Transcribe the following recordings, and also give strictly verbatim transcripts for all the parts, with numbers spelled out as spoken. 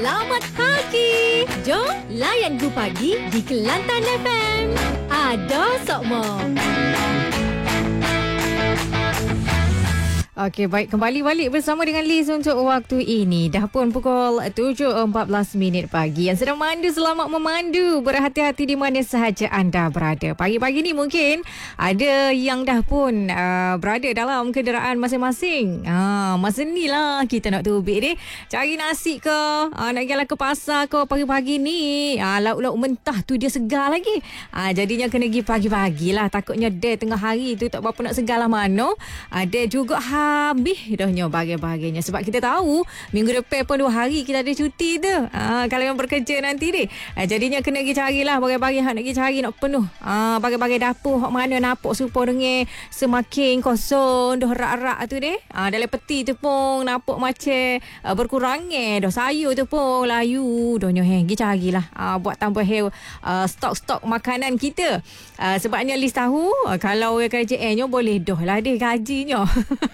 Selamat pagi. Jom layan Gu Pagi di Kelantan F M. Ada Sokmo. Okey, baik. Kembali balik bersama dengan Liz untuk waktu ini. Dah pun pukul tujuh empat belas minit pagi. Yang sedang memandu, selamat memandu. Berhati-hati di mana sahaja anda berada. Pagi-pagi ni mungkin ada yang dah pun uh, berada dalam kenderaan masing-masing. Ha, masa ni lah kita nak tubik ni. Cari nasi ke, uh, nak jalan ke pasar ke pagi-pagi ni. Uh, lauk-lauk mentah tu dia segar lagi. Uh, jadinya kena pergi pagi-pagi lah. Takutnya day tengah hari tu tak berapa nak segar lah mana. Ada uh, juga habis dahnya bahagian-bahagiannya. Sebab kita tahu minggu depan pun dua hari kita ada cuti tu. Ha, kalau yang bekerja nanti ni. Ha, jadinya kena pergi carilah bahagian-bahagian hak nak pergi cari nak penuh. Ha, bahagian-bahagian dapur hak mana nampak supaya dengan semakin kosong dah rak-rak tu deh. Ha, dalam peti tu pun nampak macam uh, berkurang eh. Dah sayur tu pun layu. Dahnya heh pergi carilah. Ha, buat tambah uh, stok-stok makanan kita. Uh, sebabnya Liz tahu uh, kalau K J N nya boleh dah lah deh gajinya.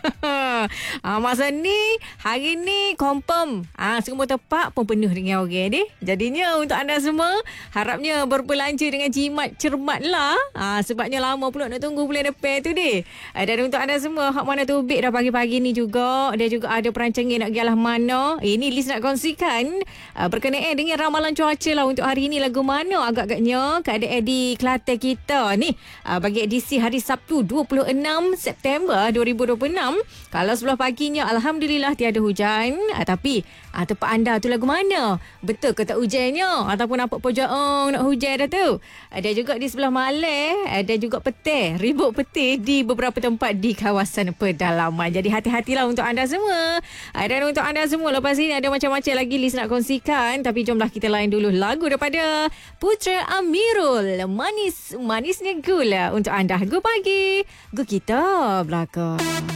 Ha, masa ni hari ni confirm ha, semua tempat pun penuh dengan orang ni. Jadinya untuk anda semua harapnya berbelanja dengan jimat cermat lah. Ha, sebabnya lama pula nak tunggu bulan depan tu deh. Ha, dan untuk anda semua hak mana tubik dah pagi-pagi ni juga, dia juga ada perancangan nak pergi lah mana. Eh, ini Liz nak kongsikan uh, berkenaan dengan ramalan cuaca lah untuk hari ni. Lagu mana agak-agaknya keadaan di Kelantan kita ni uh, bagi edisi hari Sabtu dua puluh enam September dua ribu dua puluh enam. Kalau sebelah paginya Alhamdulillah tiada hujan. Ah, tapi ah, tempat anda tu lagu mana? Betul ke tak hujannya? Ataupun nampak pojok nak hujan dah tu? Ada juga di sebelah malam. Ada juga petir. Ribut petir di beberapa tempat di kawasan pedalaman. Jadi hati-hatilah untuk anda semua. Ah, dan untuk anda semua lepas ini ada macam-macam lagi Liz nak kongsikan. Tapi jomlah kita lain dulu lagu daripada Putra Amirul. Manis, manisnya gula untuk anda. Gu pagi. Gu kita belakang.